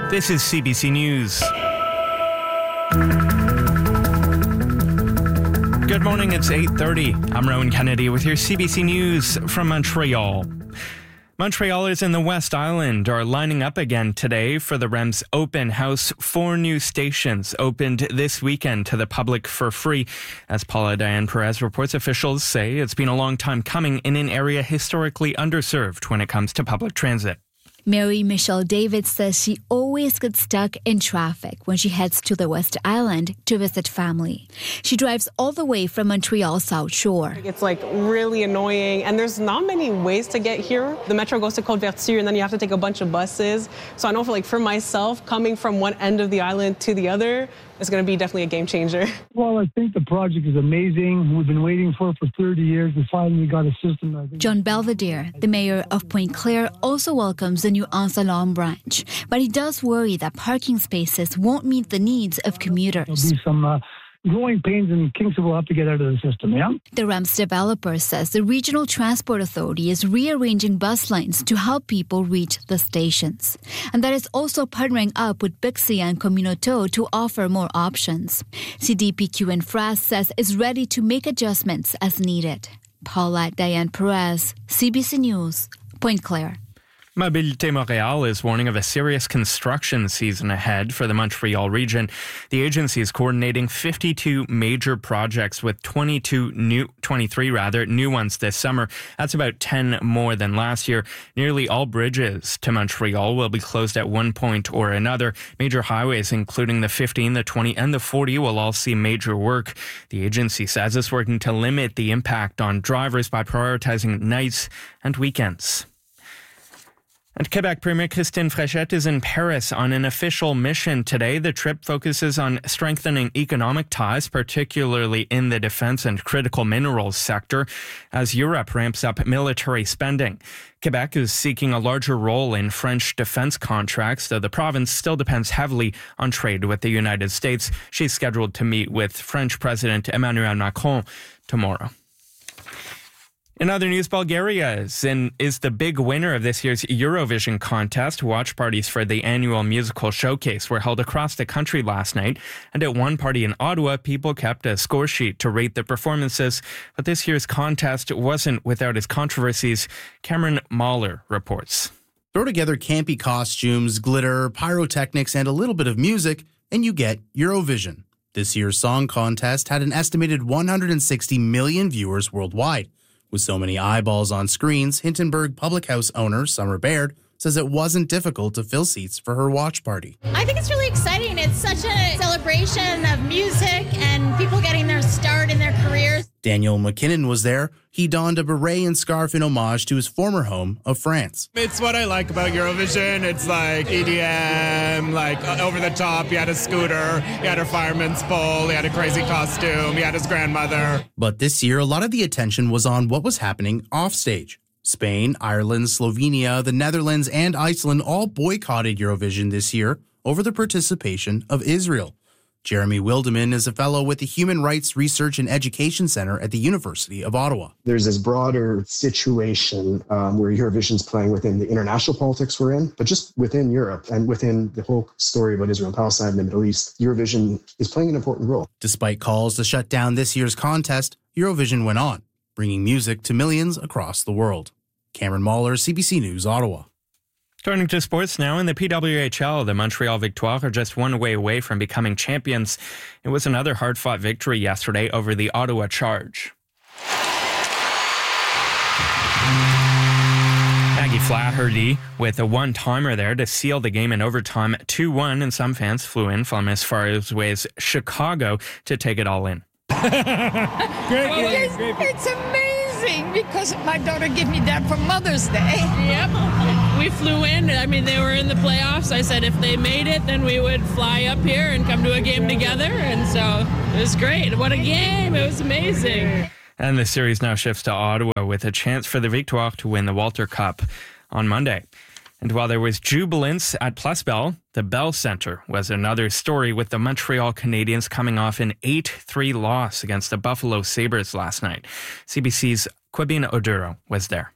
This is CBC News. Good morning, it's 8:30. I'm Rowan Kennedy with your CBC News from Montreal. Montrealers in the West Island are lining up again today for the REM's open house. 4 new stations opened this weekend to the public for free. As Paula Diane Perez reports, officials say it's been a long time coming in an area historically underserved when it comes to public transit. Mary Michelle David says she always gets stuck in traffic when she heads to the West Island to visit family. She drives all the way from Montreal South Shore. It's really annoying, and there's not many ways to get here. The metro goes to Côte-Vertu, and then you have to take a bunch of buses. So I know for myself, coming from one end of the island to the other is going to be definitely a game changer. Well, I think the project is amazing. We've been waiting for it for 30 years. We finally got a system. John Belvedere, the mayor of Pointe Claire, also welcomes the new Anse Long branch. But he does worry that parking spaces won't meet the needs of commuters. There'll be some growing pains and kinks that we'll have to get out of the system, yeah? The REM's developer says the Regional Transport Authority is rearranging bus lines to help people reach the stations. And that is also partnering up with Bixi and Communauto to offer more options. CDPQ Infra says it's ready to make adjustments as needed. Paula Diane Perez, CBC News, Pointe Claire. Mobilité Montréal is warning of a serious construction season ahead for the Montreal region. The agency is coordinating 52 major projects with 23 new ones this summer. That's about 10 more than last year. Nearly all bridges to Montreal will be closed at one point or another. Major highways, including the 15, the 20, and the 40, will all see major work. The agency says it's working to limit the impact on drivers by prioritizing nights and weekends. And Quebec Premier Christine Fréchette is in Paris on an official mission today. The trip focuses on strengthening economic ties, particularly in the defense and critical minerals sector, as Europe ramps up military spending. Quebec is seeking a larger role in French defense contracts, though the province still depends heavily on trade with the United States. She's scheduled to meet with French President Emmanuel Macron tomorrow. In other news, Bulgaria is the big winner of this year's Eurovision contest. Watch parties for the annual musical showcase were held across the country last night. And at one party in Ottawa, people kept a score sheet to rate the performances. But this year's contest wasn't without its controversies. Cameron Mahler reports. Throw together campy costumes, glitter, pyrotechnics, and a little bit of music, and you get Eurovision. This year's song contest had an estimated 160 million viewers worldwide. With so many eyeballs on screens, Hintonburg Public House owner Summer Baird says it wasn't difficult to fill seats for her watch party. I think it's really exciting. It's such a celebration of music and people getting their start in their careers. Daniel McKinnon was there. He donned a beret and scarf in homage to his former home of France. It's what I like about Eurovision. It's like EDM, over the top. You had a scooter, you had a fireman's pole, you had a crazy costume, you had his grandmother. But this year, a lot of the attention was on what was happening offstage. Spain, Ireland, Slovenia, the Netherlands, and Iceland all boycotted Eurovision this year over the participation of Israel. Jeremy Wildeman is a fellow with the Human Rights Research and Education Center at the University of Ottawa. There's this broader situation where Eurovision's playing within the international politics we're in, but just within Europe and within the whole story about Israel and Palestine and the Middle East, Eurovision is playing an important role. Despite calls to shut down this year's contest, Eurovision went on, bringing music to millions across the world. Cameron Mahler, CBC News, Ottawa. Turning to sports now, in the PWHL, the Montreal Victoire are just one away from becoming champions. It was another hard-fought victory yesterday over the Ottawa Charge. Maggie Flaherty with a one-timer there to seal the game in overtime 2-1, and some fans flew in from as far away as Chicago to take it all in. It's amazing because my daughter gave me that for Mother's Day. Yep. We flew in. I mean, they were in the playoffs. I said if they made it, then we would fly up here and come to a game together. And so it was great. What a game. It was amazing. And the series now shifts to Ottawa with a chance for the Victoire to win the Walter Cup on Monday. And while there was jubilance at Place Bell, the Bell Centre was another story with the Montreal Canadiens coming off an 8-3 loss against the Buffalo Sabres last night. CBC's Kwabena Oduro was there.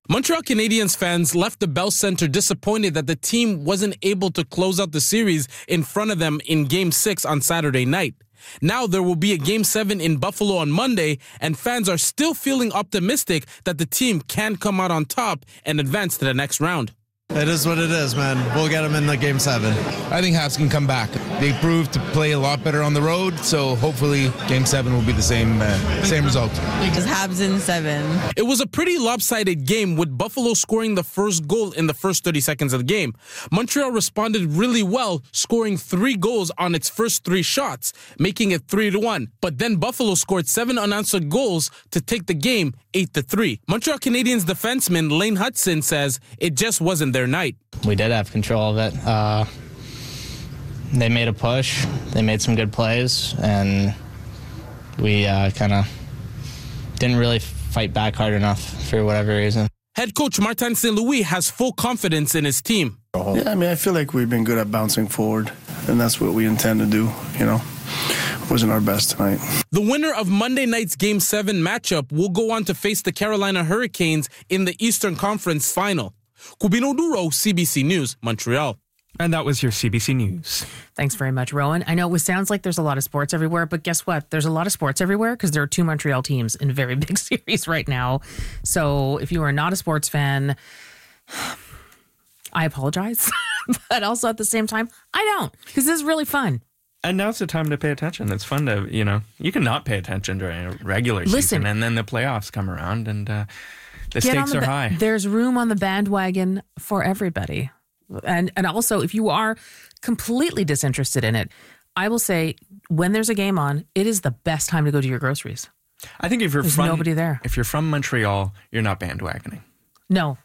Montreal Canadiens fans left the Bell Center disappointed that the team wasn't able to close out the series in front of them in Game 6 on Saturday night. Now there will be a Game 7 in Buffalo on Monday, and fans are still feeling optimistic that the team can come out on top and advance to the next round. It is what it is, man. We'll get them in the Game 7. I think Habs can come back. They proved to play a lot better on the road, so hopefully Game 7 will be the same result. Just Habs in 7. It was a pretty lopsided game, with Buffalo scoring the first goal in the first 30 seconds of the game. Montreal responded really well, scoring 3 goals on its first 3 shots, making it 3-1. But then Buffalo scored 7 unanswered goals to take the game 8-3. Montreal Canadiens defenseman Lane Hudson says it just wasn't their night. We did have control of it. They made a push. They made some good plays, and we kind of didn't really fight back hard enough for whatever reason. Head coach Martin St. Louis has full confidence in his team. Yeah, I feel like we've been good at bouncing forward, and that's what we intend to do, Wasn't our best tonight. The winner of Monday night's Game 7 matchup will go on to face the Carolina Hurricanes in the Eastern Conference Final. Cubino Duro, CBC News, Montreal. And that was your CBC News. Thanks very much, Rowan. I know it sounds like there's a lot of sports everywhere, but guess what? There's a lot of sports everywhere because there are 2 Montreal teams in a very big series right now. So if you are not a sports fan, I apologize. But also at the same time, I don't, because this is really fun. And now's the time to pay attention. It's fun to, you can not pay attention during a regular season, and then the playoffs come around and the stakes are high. There's room on the bandwagon for everybody. And also, if you are completely disinterested in it, I will say when there's a game on, it is the best time to go to your groceries. I think there's nobody there. If you're from Montreal, you're not bandwagoning. No,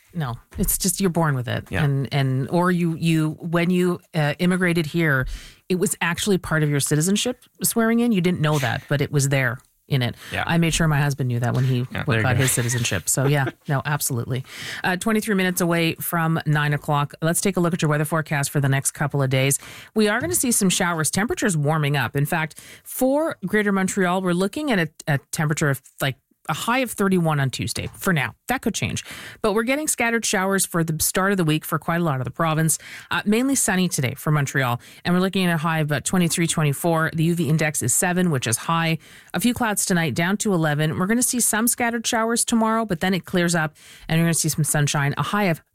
it's just you're born with it, yeah. and or you when you immigrated here, it was actually part of your citizenship swearing in. You didn't know that, but it was there in it. Yeah. I made sure my husband knew that when he got his citizenship. So yeah, no, absolutely. 23 minutes away from 9 o'clock. Let's take a look at your weather forecast for the next couple of days. We are going to see some showers. Temperatures warming up. In fact, for Greater Montreal, we're looking at a temperature of a high of 31 on Tuesday for now. That could change. But we're getting scattered showers for the start of the week for quite a lot of the province. Mainly sunny today for Montreal. And we're looking at a high of about 23, 24. The UV index is 7, which is high. A few clouds tonight, down to 11. We're going to see some scattered showers tomorrow, but then it clears up and you're going to see some sunshine. A high of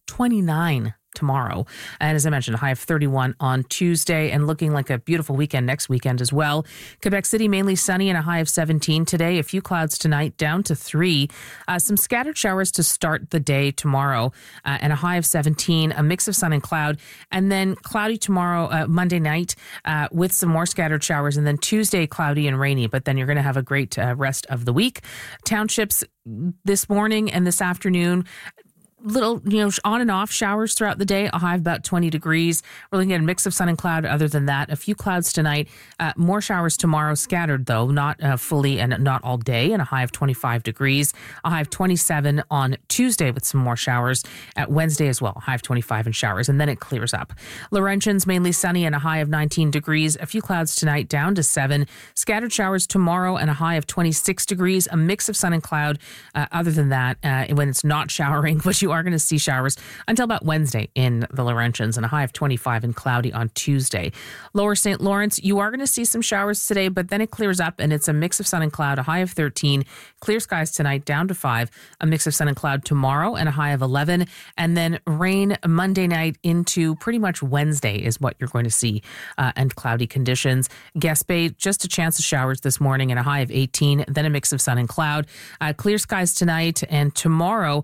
29 tomorrow. And as I mentioned, a high of 31 on Tuesday, and looking like a beautiful weekend next weekend as well. Quebec City, mainly sunny and a high of 17 today. A few clouds tonight, down to 3. Some scattered showers to start the day tomorrow, and a high of 17, a mix of sun and cloud. And then cloudy tomorrow, Monday night, with some more scattered showers. And then Tuesday, cloudy and rainy. But then you're going to have a great rest of the week. Townships this morning and this afternoon, little, on and off showers throughout the day, a high of about 20 degrees. We're looking at a mix of sun and cloud. Other than that, a few clouds tonight, more showers tomorrow, scattered though, not fully and not all day, and a high of 25 degrees. A high of 27 on Tuesday with some more showers. At Wednesday as well, a high of 25 and showers, and then it clears up. Laurentians, mainly sunny and a high of 19 degrees. A few clouds tonight, down to 7. Scattered showers tomorrow and a high of 26 degrees, a mix of sun and cloud. Other than that, when it's not showering, but you are going to see showers until about Wednesday in the Laurentians, and a high of 25 and cloudy on Tuesday. Lower St. Lawrence, you are going to see some showers today, but then it clears up and it's a mix of sun and cloud, a high of 13. Clear skies tonight, down to 5. A mix of sun and cloud tomorrow and a high of 11. And then rain Monday night into pretty much Wednesday is what you're going to see, and cloudy conditions. Gaspé, just a chance of showers this morning and a high of 18. Then a mix of sun and cloud. Clear skies tonight and tomorrow,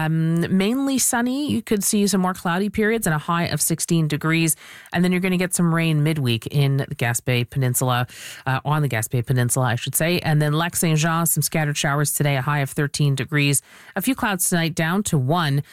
mainly sunny. You could see some more cloudy periods and a high of 16 degrees. And then you're going to get some rain midweek in the Gaspé Peninsula, on the Gaspé Peninsula, I should say. And then Lac Saint Jean, some scattered showers today, a high of 13 degrees. A few clouds tonight, down to 1.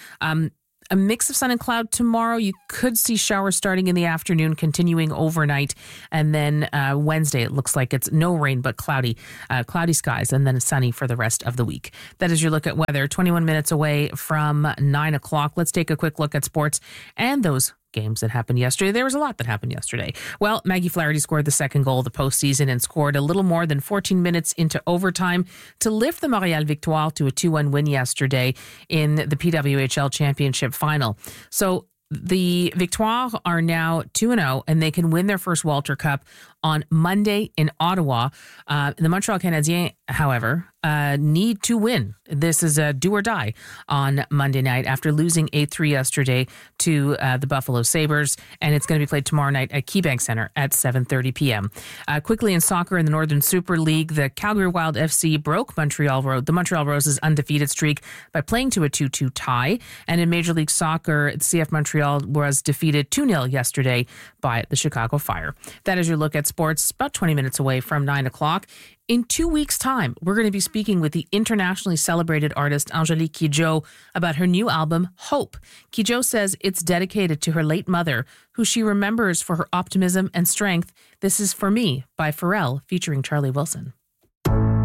A mix of sun and cloud tomorrow. You could see showers starting in the afternoon, continuing overnight. And then Wednesday, it looks like it's no rain, but cloudy skies, and then sunny for the rest of the week. That is your look at weather. 21 minutes away from 9 o'clock. Let's take a quick look at sports and those games that happened yesterday. There was a lot that happened yesterday. Well, Maggie Flaherty scored the second goal of the postseason and scored a little more than 14 minutes into overtime to lift the Montréal Victoire to a 2-1 win yesterday in the PWHL Championship final. So the Victoire are now 2-0, and they can win their first Walter Cup on Monday in Ottawa. The Montreal Canadiens, however, need to win. This is a do or die on Monday night after losing 8-3 yesterday to the Buffalo Sabres, and it's going to be played tomorrow night at KeyBank Center at 7:30 p.m. Quickly in soccer in the Northern Super League, the Calgary Wild FC broke the Montreal Rose's undefeated streak by playing to a 2-2 tie, and in Major League Soccer, CF Montreal was defeated 2-0 yesterday by the Chicago Fire. That is your look at sports, about 20 minutes away from 9 o'clock. In 2 weeks' time, we're going to be speaking with the internationally celebrated artist Angélique Kidjo about her new album, Hope. Kidjo says it's dedicated to her late mother, who she remembers for her optimism and strength. This is For Me by Pharrell, featuring Charlie Wilson.